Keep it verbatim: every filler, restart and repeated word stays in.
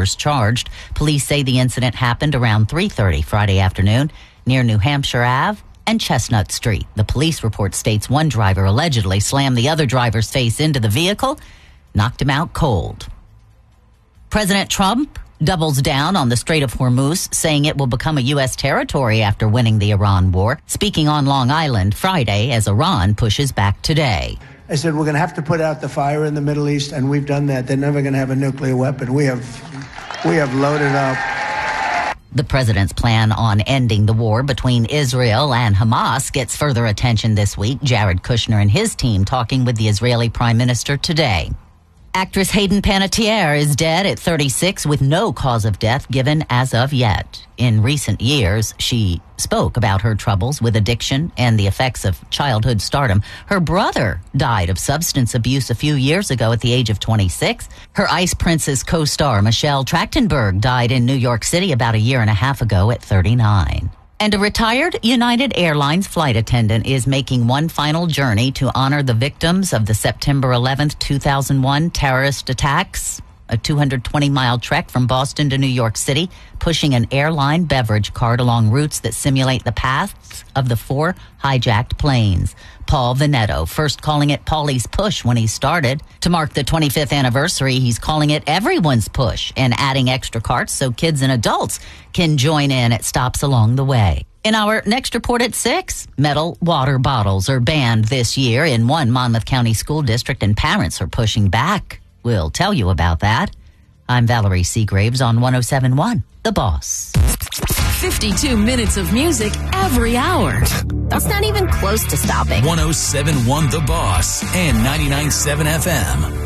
drivers charged. Police say the incident happened around three thirty Friday afternoon near New Hampshire Avenue and Chestnut Street. The police report states one driver allegedly slammed the other driver's face into the vehicle, knocked him out cold. President Trump doubles down on the Strait of Hormuz, saying it will become a U S territory after winning the Iran war, speaking on Long Island Friday as Iran pushes back today. I said, we're going to have to put out the fire in the Middle East, and we've done that. They're never going to have a nuclear weapon. We have, we have loaded up. The president's plan on ending the war between Israel and Hamas gets further attention this week. Jared Kushner and his team talking with the Israeli prime minister today. Actress Hayden Panettiere is dead at thirty-six with no cause of death given as of yet. In recent years, she spoke about her troubles with addiction and the effects of childhood stardom. Her brother died of substance abuse a few years ago at the age of twenty-six. Her Ice Princess co-star Michelle Trachtenberg died in New York City about a year and a half ago at thirty-nine. And a retired United Airlines flight attendant is making one final journey to honor the victims of the September eleventh, two thousand one terrorist attacks. A two hundred twenty mile trek from Boston to New York City, pushing an airline beverage cart along routes that simulate the paths of the four hijacked planes. Paul Veneto, first calling it Paulie's Push when he started. To mark the twenty-fifth anniversary, he's calling it Everyone's Push and adding extra carts so kids and adults can join in at stops along the way. In our next report at six, metal water bottles are banned this year in one Monmouth County school district, and parents are pushing back. We'll tell you about that. I'm Valerie Seagraves on one oh seven point one, The Boss. fifty-two minutes of music every hour. That's not even close to stopping. one oh seven point one The Boss and ninety-nine point seven F M.